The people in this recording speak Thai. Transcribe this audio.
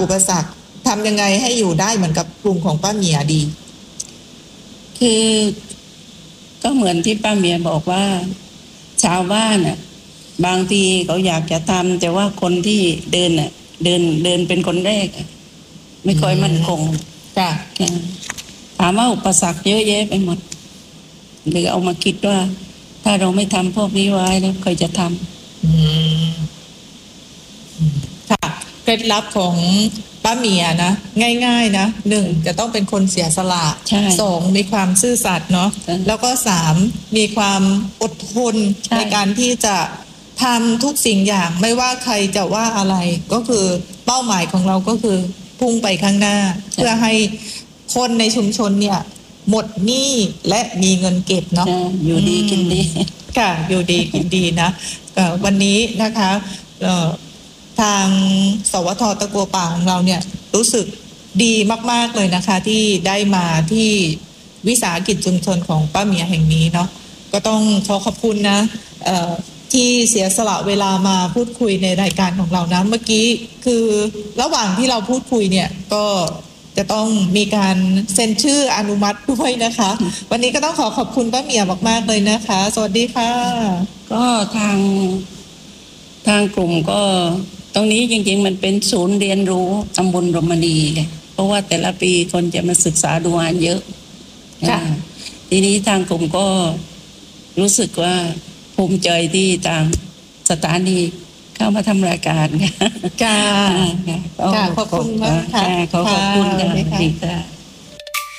อุปสรรคทำยังไงให้อยู่ได้เหมือนกับกลุ่มของป้าเมียดีคือก็เหมือนที่ป้าเมียบอกว่าชาวบ้านน่ะบางทีเขาอยากจะทำแต่ว่าคนที่เดินเป็นคนแรกไม่ค่อยมั่นคงค่ะถามว่าอุปสรรคเยอะแยะไปหมดหรือเอามาคิดว่าถ้าเราไม่ทำพวกนี้ไว้แล้วใครจะทำค่ะเคล็ดลับของป้าเมียนะง่ายๆนะ1จะต้องเป็นคนเสียสละ2มีความซื่อสัตย์เนาะแล้วก็3มีความอดทนในการที่จะทำทุกสิ่งอย่างไม่ว่าใครจะว่าอะไรก็คือเป้าหมายของเราก็คือพุ่งไปข้างหน้าเพื่อให้คนในชุมชนเนี่ยหมดหนี้และมีเงินเก็บเนาะอยู่ดีกินดีค่ะอยู่ดีกินดีนะวันนี้นะคะทางสวท.ตะกัวป่าของเราเนี่ยรู้สึกดีมากๆเลยนะคะที่ได้มาที่วิสาหกิจชุมชนของป้าเมียแห่งนี้เนาะก็ต้องขอบคุณนะที่เสียสละเวลามาพูดคุยในรายการของเรานะเมื่อกี้คือระหว่างที่เราพูดคุยเนี่ยก็จะต้องมีการเซ็นชื่ออนุมัติด้วยนะคะวันนี้ก็ต้องขอบคุณป้าเมียมากๆเลยนะคะสวัสดีค่ะก็ทางกลุ่มก็ตรงนี้จริงๆมันเป็นศูนย์เรียนรู้ตำบลรมณีเลยเพราะว่าแต่ละปีคนจะมาศึกษาดูงานเยอะทีนี้ทางกลุ่มก็รู้สึกว่าภูมิใจที่ทางสถานีเข้ามาทำรายการค่ะขอบคุณมากค่ะขอบคุณค่ะ